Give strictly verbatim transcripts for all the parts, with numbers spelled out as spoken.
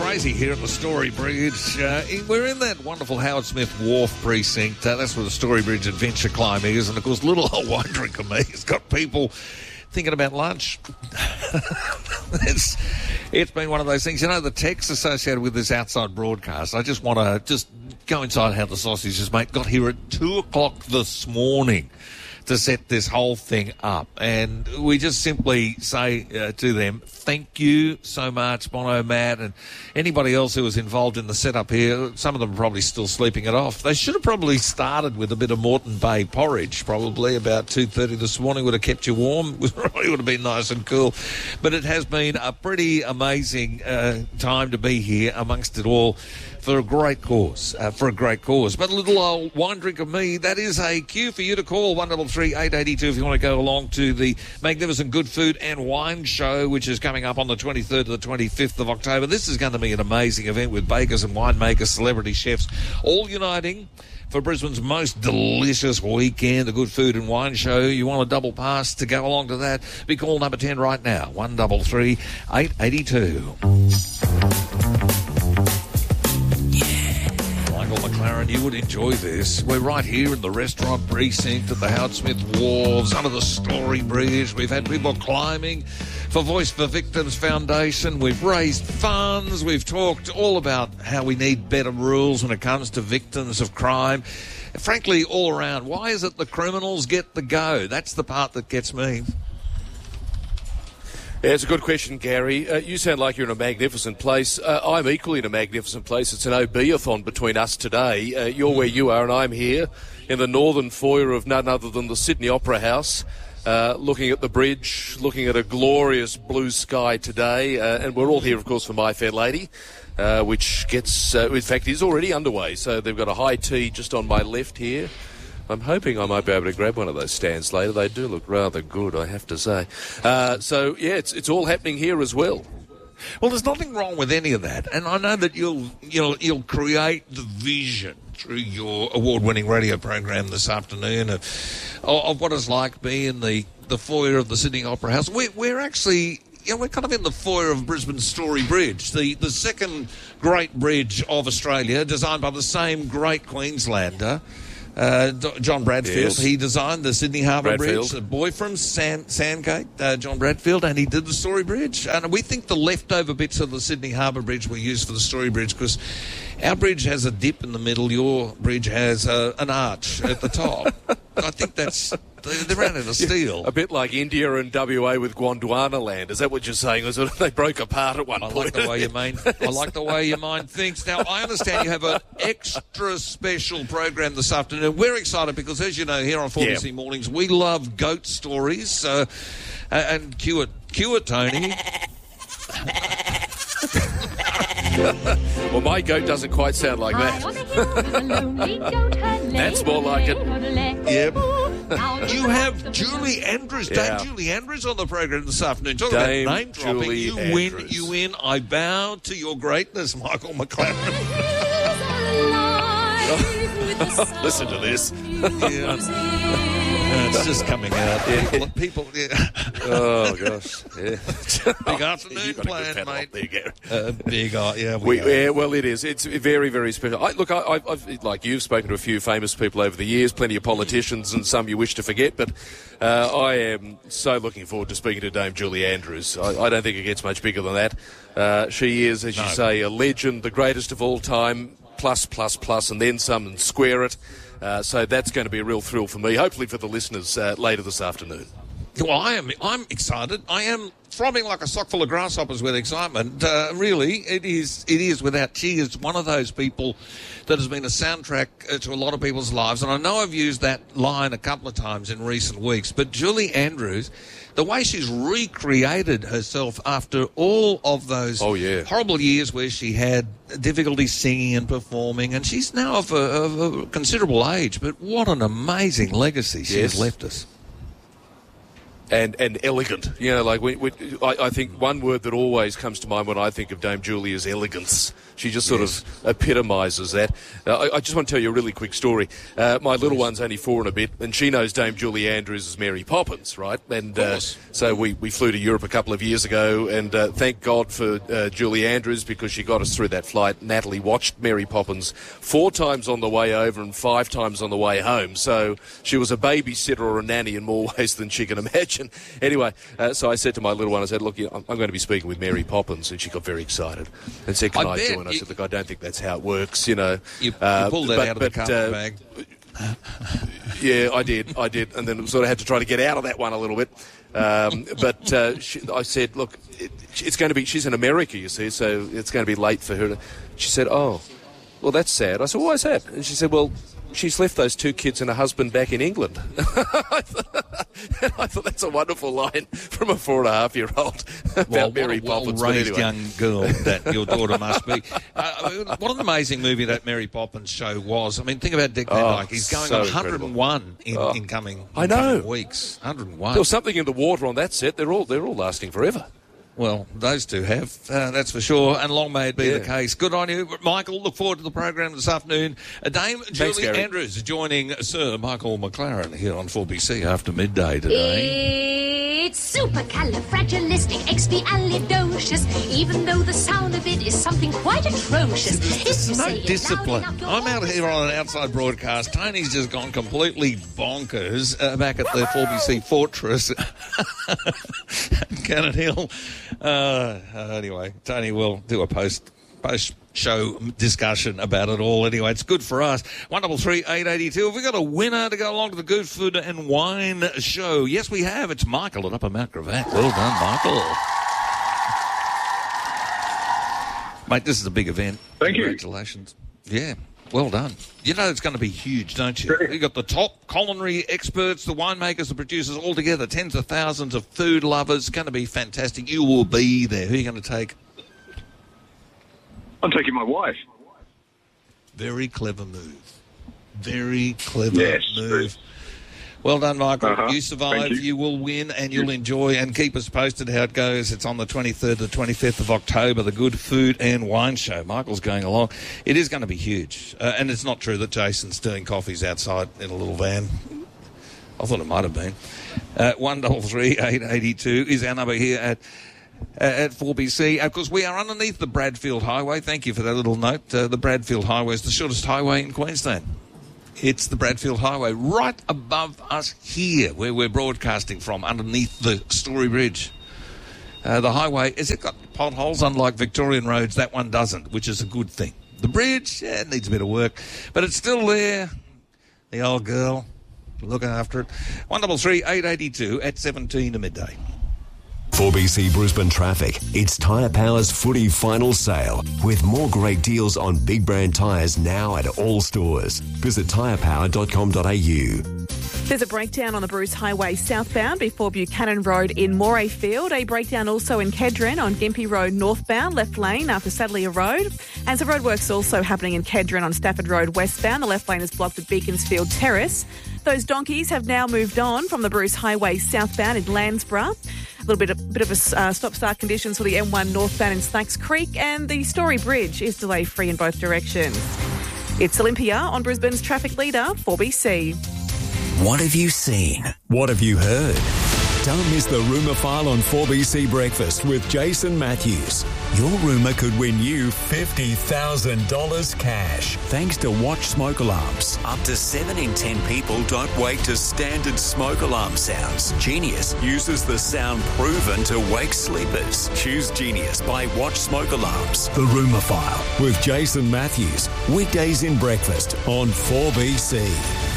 crazy here at the Story Bridge. Uh, we're in that wonderful Howard Smith Wharf precinct. Uh, that's where the Story Bridge Adventure Climb is. And, of course, little old wine drinker me has got people thinking about lunch. it's, it's been one of those things. You know, the text associated with this outside broadcast, I just want to just go inside how the sausages, mate, got here at two o'clock this morning to set this whole thing up. And we just simply say uh, to them, thank you so much, Bono, Matt, and anybody else who was involved in the setup here. Some of them are probably still sleeping it off. They should have probably started with a bit of Moreton Bay porridge, probably about two thirty this morning. Would have kept you warm. It would have been nice and cool. But it has been a pretty amazing uh, time to be here amongst it all. For a great cause, uh, for a great cause. But a little old wine drink of me, that is a cue for you to call one double three eight eighty two if you want to go along to the magnificent Good Food and Wine Show, which is coming up on the twenty-third to the twenty-fifth of October. This is going to be an amazing event with bakers and winemakers, celebrity chefs, all uniting for Brisbane's most delicious weekend, the Good Food and Wine Show. You want a double pass to go along to that? Be call number ten right now, one double three eight eighty two. McLaren, you would enjoy this. We're right here in the restaurant precinct at the Howard Smith Wharves, under the Story Bridge. We've had people climbing for Voice for Victims Foundation. We've raised funds. We've talked all about how we need better rules when it comes to victims of crime. Frankly, all around, why is it the criminals get the go? That's the part that gets me. Yeah, it's a good question, Gary. Uh, you sound like you're in a magnificent place. Uh, I'm equally in a magnificent place. It's an O B-a-thon between us today. Uh, you're where you are and I'm here in the northern foyer of none other than the Sydney Opera House, uh, looking at the bridge, looking at a glorious blue sky today. Uh, and we're all here, of course, for My Fair Lady, uh, which gets, uh, in fact, is already underway. So they've got a high tea just on my left here. I'm hoping I might be able to grab one of those stands later. They do look rather good, I have to say. Uh, so, yeah, it's it's all happening here as well. Well, there's nothing wrong with any of that. And I know that you'll you'll, you'll create the vision through your award-winning radio program this afternoon of, of what it's like being in the, the foyer of the Sydney Opera House. We're, we're actually... Yeah, we're kind of in the foyer of Brisbane Story Bridge, the, the second great bridge of Australia, designed by the same great Queenslander, Uh, John Bradfield. Yes. He designed the Sydney Harbour Bridge, the boy from Sand, Sandgate, uh, John Bradfield, and he did the Story Bridge. And we think the leftover bits of the Sydney Harbour Bridge were used for the Story Bridge because our bridge has a dip in the middle, your bridge has uh, an arch at the top. I think that's... They ran out of steel. A bit like India and W A with Gondwana land. Is that what you're saying? Is it, they broke apart at one I point? Like the way your mind, I like the way your mind thinks. Now, I understand you have an extra special program this afternoon. We're excited because, as you know, here on four B C yeah. Mornings, we love goat stories. Uh, and cue it, cue it, Tony. Well, my goat doesn't quite sound like that. That's more like it. Yep. You have Julie Andrews, yeah. Dame Julie Andrews on the program this afternoon. Talk Dame about name dropping. Julie you Andrews. win, you win. I bow to your greatness, Michael McLaren. Listen to this. Yeah. It's just coming out. People, people yeah. Oh, gosh. Yeah. Big afternoon plan, mate. There you go. Uh, big, uh, yeah, we, we yeah, well, it is. It's very, very special. I, look, I, I've, like you've spoken to a few famous people over the years, plenty of politicians and some you wish to forget, but uh, I am so looking forward to speaking to Dame Julie Andrews. I, I don't think it gets much bigger than that. Uh, she is, as no. you say, a legend, the greatest of all time, plus, plus, plus, and then some, and square it. Uh, so that's going to be a real thrill for me, hopefully for the listeners uh, later this afternoon. Well, I am I'm excited. I am throbbing like a sock full of grasshoppers with excitement. Uh, really, it is It is without she is one of those people that has been a soundtrack uh, to a lot of people's lives. And I know I've used that line a couple of times in recent weeks, but Julie Andrews, the way she's recreated herself after all of those oh, yeah. horrible years where she had difficulty singing and performing, and she's now of a, of a considerable age, but what an amazing legacy she yes. has left us. And, and elegant, you know, like we, we, I, I think one word that always comes to mind when I think of Dame Julie is elegance. She just sort yes. of epitomises that. Uh, I, I just want to tell you a really quick story. Uh, my little one's only four and a bit, and she knows Dame Julie Andrews as Mary Poppins, right? And uh, so we, we flew to Europe a couple of years ago, and uh, thank God for uh, Julie Andrews because she got us through that flight. Natalie watched Mary Poppins four times on the way over and five times on the way home. So she was a babysitter or a nanny in more ways than she can imagine. Anyway, uh, so I said to my little one, I said, look, you know, I'm going to be speaking with Mary Poppins, and she got very excited and said, can I, I join? I said, look, I don't think that's how it works, you know. You, uh, you pulled that but, out of but, the carpet uh, bag. Yeah, I did, I did, and then sort of had to try to get out of that one a little bit. Um, but uh, she, I said, look, it, it's going to be, she's in America, you see, so it's going to be late for her. She said, oh, well, that's sad. I said, why is that? And she said, well, she's left those two kids and a husband back in England. I, thought, I thought that's a wonderful line from a four and a half year old about well, Mary what a Poppins. well-raised anyway. young girl that your daughter must be. Uh, what an amazing movie that Mary Poppins show was. I mean, think about Dick Van Oh, Dyke. He's going so on one hundred and one in, Oh. in coming. In I know. coming weeks. one hundred and one. There was something in the water on that set. They're all they're all lasting forever. Well, those two have, uh, that's for sure, and long may it be Yeah. the case. Good on you, Michael. Look forward to the program this afternoon. Uh, Dame Thanks, Julie Gary. Andrews joining Sir Michael McLaren here on four B C after midday today. It's supercalifragilisticexpialidocious, even though the sound of it is something quite atrocious. There's no discipline. I'm out here on an outside broadcast. Tony's just gone completely bonkers uh, back at the four B C Fortress at Cannon Hill. Uh, uh, anyway, Tony will do a post post show discussion about it all. Anyway, it's good for us. One double three eight eighty two. Have we got a winner to go along to the Good Food and Wine show? Yes, we have. It's Michael at Upper Mount Gravatt. Well done, Michael. Mate, this is a big event. Thank you. Congratulations. Yeah. Well done. You know it's going to be huge, don't you? You've got the top culinary experts, the winemakers, the producers, all together, tens of thousands of food lovers. It's going to be fantastic. You will be there. Who are you going to take? I'm taking my wife. Very clever move. Very clever Yes, move. very. Well done, Michael. Uh-huh. You survive, Thank you. you. will win, and you'll enjoy, and keep us posted how it goes. It's on the twenty-third to the twenty-fifth of October, the Good Food and Wine Show. Michael's going along. It is going to be huge. Uh, and it's not true that Jason's doing coffees outside in a little van. I thought it might have been. Uh, one double three eight eighty two is our number here at uh, at four B C. Of course, we are underneath the Bradfield Highway. Thank you for that little note. Uh, the Bradfield Highway is the shortest highway in Queensland. It's the Bradfield Highway right above us here, where we're broadcasting from, underneath the Story Bridge. Uh, the highway, has it got potholes? Unlike Victorian roads, that one doesn't, which is a good thing. The bridge, yeah, it needs a bit of work, but it's still there. The old girl, looking after it. one double three eight eighty two at seventeen to midday. four B C Brisbane traffic. It's Tyre Power's footy final sale with more great deals on big brand tyres now at all stores. Visit tyre power dot com dot a u. There's a breakdown on the Bruce Highway southbound before Buchanan Road in Morayfield. A breakdown also in Kedron on Gympie Road northbound, left lane after Sadleir Road. And some roadworks also happening in Kedron on Stafford Road westbound. The left lane is blocked at Beaconsfield Terrace. Those donkeys have now moved on from the Bruce Highway southbound in Landsborough. A little bit, a bit of a uh, stop-start conditions for the M one northbound in Snacks Creek, and the Story Bridge is delay-free in both directions. It's Olympia on Brisbane's traffic leader, four B C. What have you seen? What have you heard? Don't miss the Rumour File on four B C Breakfast with Jason Matthews. Your rumour could win you fifty thousand dollars cash thanks to Watch Smoke Alarms. Up to seven in ten people don't wake to standard smoke alarm sounds. Genius uses the sound proven to wake sleepers. Choose Genius by Watch Smoke Alarms. The Rumour File with Jason Matthews. Weekdays in breakfast on four B C.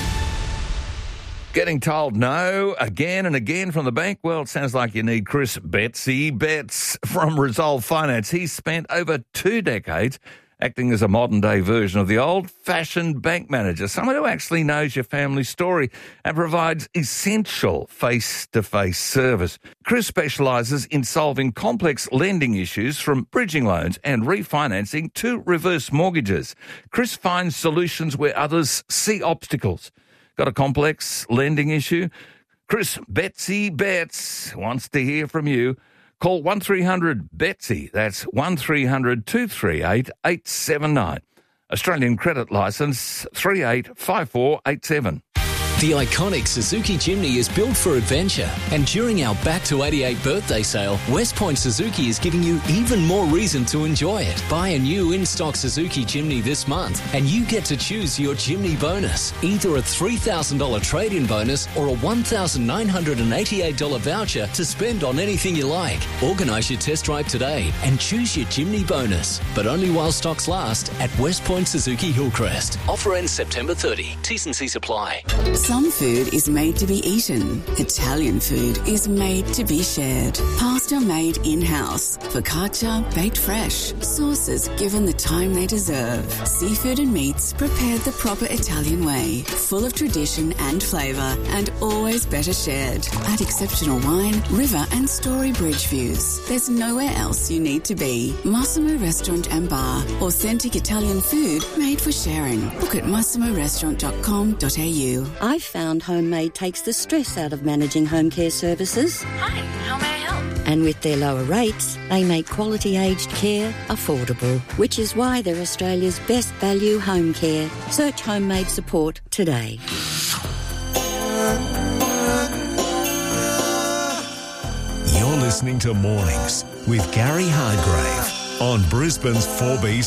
Getting told no again and again from the bank? Well, it sounds like you need Chris Betsy Betts from Resolve Finance. He's spent over two decades acting as a modern-day version of the old-fashioned bank manager, someone who actually knows your family story and provides essential face-to-face service. Chris specialises in solving complex lending issues from bridging loans and refinancing to reverse mortgages. Chris finds solutions where others see obstacles. Got a complex lending issue? Chris Betsy Betts wants to hear from you. Call one three hundred Betsy. That's one three hundred two three eight eight seven nine. Australian credit licence three eight five four eight seven. The iconic Suzuki Jimny is built for adventure, and during our Back to eighty-eight birthday sale, West Point Suzuki is giving you even more reason to enjoy it. Buy a new in-stock Suzuki Jimny this month, and you get to choose your Jimny bonus, either a three thousand dollars trade-in bonus or a one thousand nine hundred eighty-eight dollars voucher to spend on anything you like. Organise your test drive today and choose your Jimny bonus, but only while stocks last at West Point Suzuki Hillcrest. Offer ends September thirtieth. T's and C's apply. Some food is made to be eaten. Italian food is made to be shared. Pasta made in-house. Focaccia baked fresh. Sauces given the time they deserve. Seafood and meats prepared the proper Italian way. Full of tradition and flavour, and always better shared. At exceptional wine, river and story bridge views. There's nowhere else you need to be. Massimo Restaurant and Bar. Authentic Italian food made for sharing. Book at massimo restaurant dot com dot a u. I've found Homemade takes the stress out of managing home care services. Hi, how may I help? And with their lower rates, they make quality aged care affordable, which is why they're Australia's best value home care. Search Homemade support today. You're listening to Mornings with Gary Hargrave on Brisbane's four B